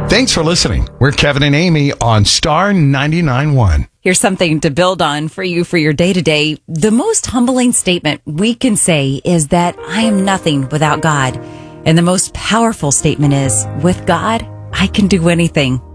Thanks for listening. We're Kevin and Amy on Star 99.1. Here's something to build on for you for your day-to-day. The most humbling statement we can say is that I am nothing without God. And the most powerful statement is, with God, I can do anything.